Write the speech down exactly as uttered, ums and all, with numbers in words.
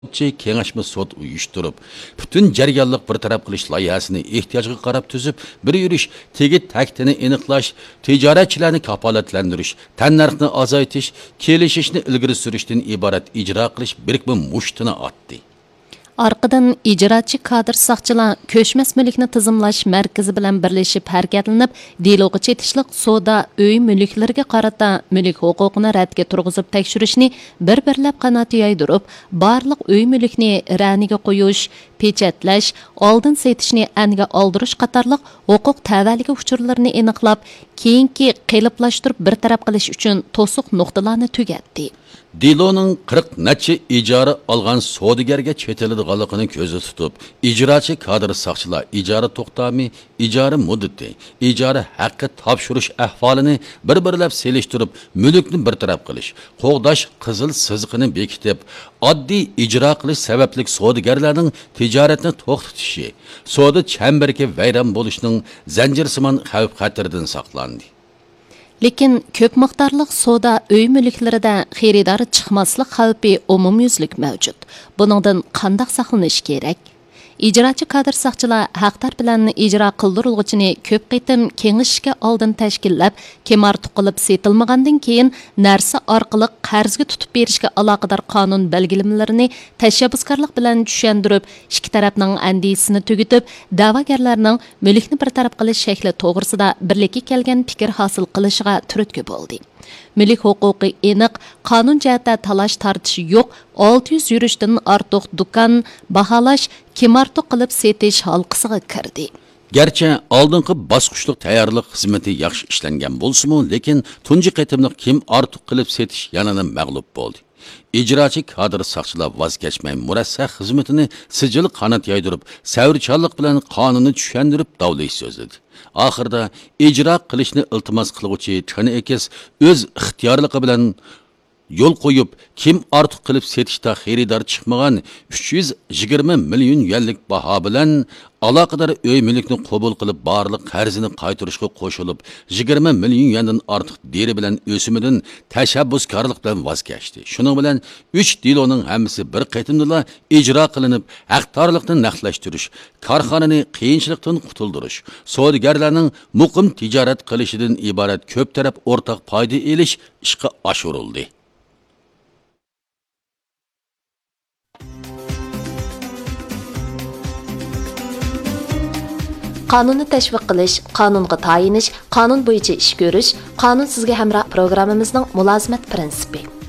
kengashma sud uyushtirib, butun jarayonliq bir taraf qilish loyihasini ehtiyojga qarab tuzib, bir yurish, tegit taktini aniqlash, tijoratchilarni kafolatlantirish, tannarxni azaytish, kelishishni ilgari surishdan iborat ijro qilish birikma mushtini otdi. Arqadan icraatçı kadr saqçılar köşməs mülkni tizimlash mərkəzi bilan birləşib hərəkətlanıb, dialoga çetişlik soda öy mülklərə qarata mülk hüquqini rədga turğuzub təkşürüşni bir-birləb qanat yaydırıb, barlıq öy mülkni rəniga qoyuş, pechatlash, oldin setishni aniga oldirish qatorliq huquq tavalligi uchurlarini aniqlab, keyingi qeliblaştırib bir taraf qilish uchun to'siq nuqtalarni tugatdi. Diloning qirq necha ijara olgan savdogarga chetiladiganligini ko'zda tutib, ijrochi kadr saqchilar ijara to'xtami, ijara muddati, ijara haqqi topshirish ahvolini bir-birlab selishtirib, mulkni bir taraf qilish, qo'g'dash qizil siziqini bekitib, oddiy ijro qilish sababli savdogarlarning tijoratni to'xtatishi, savdo chambariga vayron bo'lishining zanjirsimon xavf-xatardan saqlandi. Lekin ko'p miqdorliq soda öy mülklərində xaridor chiqmaslik xavfi umumyuzlik mavjud. Buningdan qanday saqlanish kerak? İcraatçı kadr saqçılar haqdar bilan ijro qildirilg'uchini ko'p qitim kengashishga oldin tashkillab, kemar tuqilib setilmagandan keyin narsa orqali qarzga tutib berishga aloqador qonun belgilamalarini tashabbuskorlik bilan tushuntirib, ikki tarafning andisini tugitib, da'vogarlarning mulkni bir taraf qilish shakli to'g'risida birlikka kelgan fikr hosil qilishiga turtki bo'ldi. Mülk huquqi aniq, qonun jihatda talash tartishi yo'q, olti yuz yurishdan ortiq dukan baholash, kemartoq qilib setish halqisiga kirdi. Gerçi oldingi bosqichlik tayyorlik xizmati yaxshi ishlangan bo'lsa-mu, lekin tunji qatimliq kim ortiq qilib setish yanada mag'lub bo'ldi. İcraçı kadr saqchilar voz kechmay murassah xizmatini sijil qanot yaydirib, savrchanlik bilan qonunni tushuntirib davlash so'zladi. Oxirida ijro qilishni iltimos qiluvchi tani ekis o'z ixtiyorligi bilan yo'l qo'yib, kim ortiq qilib setishda xaridor chiqmagan uch yuz yigirma million yuanlik baho bilan aloqador uy mulkni qabul qilib, barliq qarzini qaytarishga qo'shilib, yigirma million yuandan ortiq deri bilan o'simidan tashabbuskorlik bilan voz kechdi. Shuning bilan uch diloning hammasi bir qatimda ijro qilinib, haqdorlikni naqdlashtirish, korxonani qiyinchilikdan qutuldirish, savdogarlarning muqim tijorat qilishidan iborat ko'p taraf o'rtaq foyda elish ishga oshirildi. Qonunni tashviq qilish, qonunga tayinish, qonun bo'yicha ish ko'rish, qonun sizga hamroh programmamizning mulozimat prinsipi.